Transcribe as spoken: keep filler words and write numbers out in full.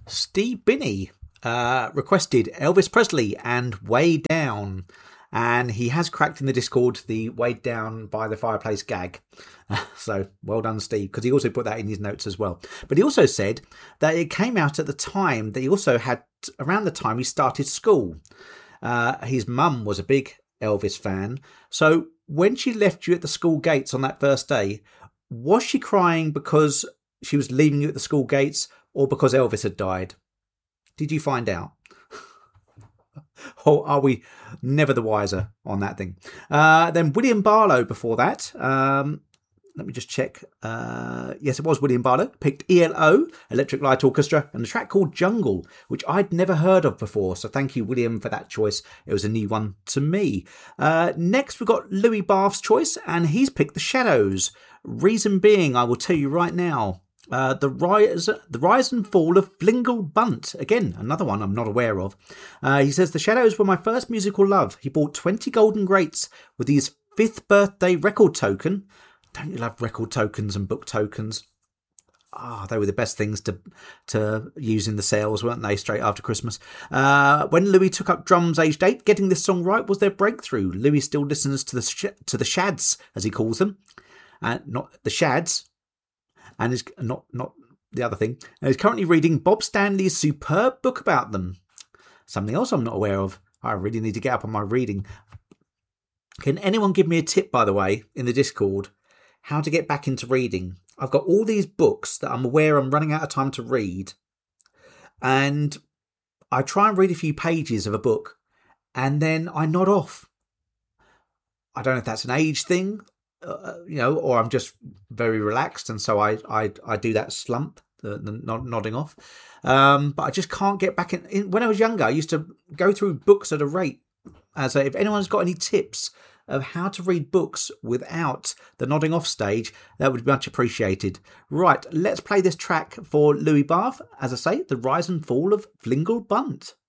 Steve Binney uh, requested Elvis Presley and Way Down. And he has cracked in the Discord the Weighed Down by the Fireplace gag. So well done, Steve, because he also put that in his notes as well. But he also said that it came out at the time that he also had, around the time he started school. Uh, his mum was a big Elvis fan. So when she left you at the school gates on that first day, was she crying because she was leaving you at the school gates or because Elvis had died? Did you find out? Or are we never the wiser on that thing? Uh, then William Barlow before that. Um, let me just check. Uh, yes, it was William Barlow. Picked E L O, Electric Light Orchestra, and a track called Jungle, which I'd never heard of before. So thank you, William, for that choice. It was a new one to me. Uh, next, we've got Louis Bath's choice, and he's picked The Shadows. Reason being, I will tell you right now, Uh, the rise, the rise and fall of Flingle Bunt. Again, another one I'm not aware of. Uh, he says, The Shadows were my first musical love. He bought twenty golden greats with his fifth birthday record token. Don't you love record tokens and book tokens? Ah, oh, they were the best things to to use in the sales, weren't they, straight after Christmas? Uh, when Louis took up drums aged eight, getting this song right was their breakthrough. Louis still listens to the sh- to the Shads, as he calls them. Uh, not the Shads. And is not not the other thing. And he's currently reading Bob Stanley's superb book about them. Something else I'm not aware of. I really need to get up on my reading. Can anyone give me a tip, by the way, in the Discord, how to get back into reading? I've got all these books that I'm aware I'm running out of time to read. And I try and read a few pages of a book, and then I nod off. I don't know if that's an age thing. Uh, you know, or I'm just very relaxed, and so I I, I do that slump, the, the nod, nodding off. Um, but I just can't get back in, in. When I was younger, I used to go through books at a rate. As so if anyone's got any tips of how to read books without the nodding off stage, that would be much appreciated. Right, let's play this track for Louis Bath. As I say, The Rise and Fall of Flingle Bunt.